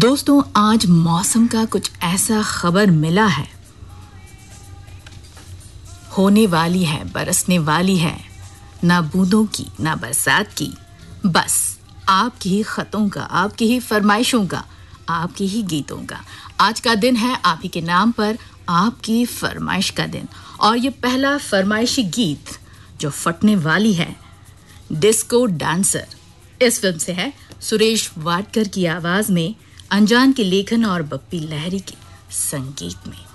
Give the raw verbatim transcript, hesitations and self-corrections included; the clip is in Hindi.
दोस्तों, आज मौसम का कुछ ऐसा खबर मिला है, होने वाली है, बरसने वाली है, ना बूंदों की ना बरसात की, बस आपकी ही खतों का, आपकी ही फरमाइशों का, आपके ही गीतों का। आज का दिन है आप ही के नाम पर आपकी फरमाइश का दिन, और ये पहला फरमाइशी गीत जो फटने वाली है, डिस्को डांसर इस फिल्म से है। सुरेश वाडकर की आवाज में, अनजान के लेखन और बप्पी लहरी के संगीत में।